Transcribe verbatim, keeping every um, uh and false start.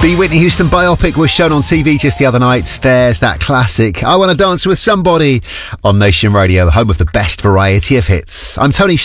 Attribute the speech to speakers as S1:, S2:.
S1: The Whitney Houston biopic was shown on T V just the other night. There's that classic, I Wanna Dance With Somebody, on Nation Radio, home of the best variety of hits. I'm Tony